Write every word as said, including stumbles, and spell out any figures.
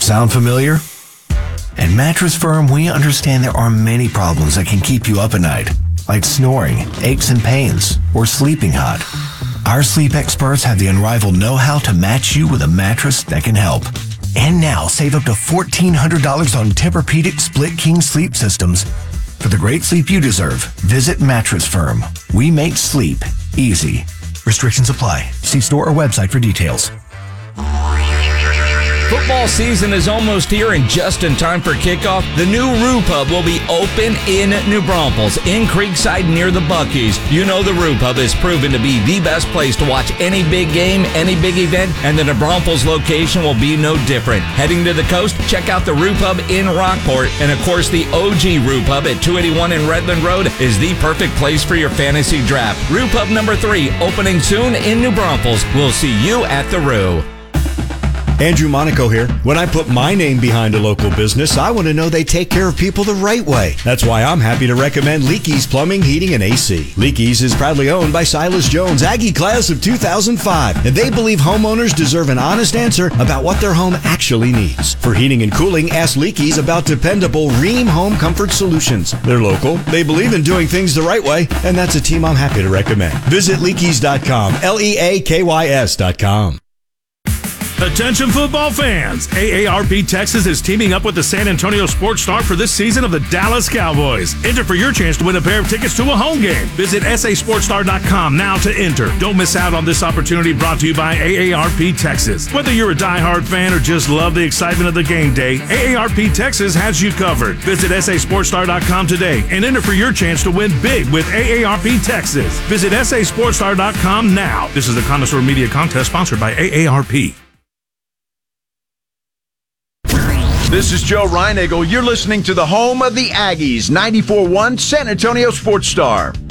Sound familiar? At Mattress Firm, we understand there are many problems that can keep you up at night, like snoring, aches and pains, or sleeping hot. Our sleep experts have the unrivaled know-how to match you with a mattress that can help. And now, save up to fourteen hundred dollars on Tempur-Pedic Split King sleep systems. For the great sleep you deserve, visit Mattress Firm. We make sleep easy. Restrictions apply. See store or website for details. Football season is almost here, and just in time for kickoff, the new Roo Pub will be open in New Braunfels, in Creekside near the Buc-ee's. You know the Roo Pub is proven to be the best place to watch any big game, any big event, and the New Braunfels location will be no different. Heading to the coast, check out the Roo Pub in Rockport, and of course the O G Roo Pub at two eighty-one in Redland Road is the perfect place for your fantasy draft. Roo Pub number three, opening soon in New Braunfels. We'll see you at the Roo. Andrew Monaco here. When I put my name behind a local business, I want to know they take care of people the right way. That's why I'm happy to recommend Leakey's Plumbing, Heating, and A C. Leakey's is proudly owned by Silas Jones, Aggie class of two thousand five, and they believe homeowners deserve an honest answer about what their home actually needs. For heating and cooling, ask Leakey's about dependable Rheem Home Comfort Solutions. They're local, they believe in doing things the right way, and that's a team I'm happy to recommend. Visit leakeys dot com, L E A K Y S dot com. Attention football fans! A A R P Texas is teaming up with the San Antonio Sports Star for this season of the Dallas Cowboys. Enter for your chance to win a pair of tickets to a home game. Visit S A sports star dot com now to enter. Don't miss out on this opportunity, brought to you by A A R P Texas. Whether you're a diehard fan or just love the excitement of the game day, A A R P Texas has you covered. Visit S A sports star dot com today and enter for your chance to win big with A A R P Texas. Visit S A sports star dot com now. This is the Connoisseur Media Contest sponsored by A A R P. This is Joe Reinagle. You're listening to the home of the Aggies, ninety-four point one San Antonio Sports Star.